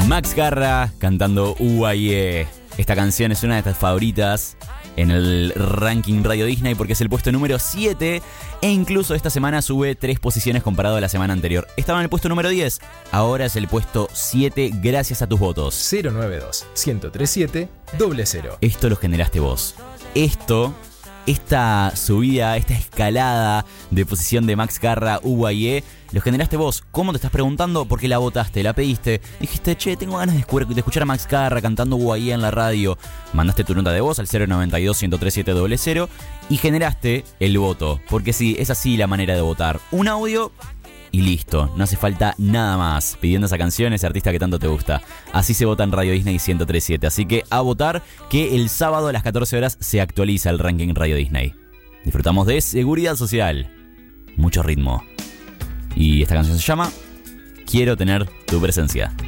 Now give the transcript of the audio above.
Max Garra cantando UAIE. Esta canción es una de estas favoritas en el ranking Radio Disney porque es el puesto número 7 e incluso esta semana sube 3 posiciones comparado a la semana anterior. Estaba en el puesto número 10, ahora es el puesto 7 gracias a tus votos. 092-1037-00. Esto lo generaste vos. Esta subida, esta escalada de posición de Max Garra UAIE, lo generaste vos. ¿Cómo te estás preguntando? ¿Por qué la votaste? ¿La pediste? Dijiste, che, tengo ganas de escuchar a Max Garra cantando UAIE en la radio. Mandaste tu nota de voz al 092-1037-00 y generaste el voto. Porque sí, es así la manera de votar. Un audio y listo, no hace falta nada más pidiendo esa canción, ese artista que tanto te gusta. Así se vota en Radio Disney 103.7. Así que a votar, que el sábado a las 14 horas se actualiza el ranking Radio Disney. Disfrutamos de seguridad social, mucho ritmo. Y esta canción se llama Quiero tener tu presencia.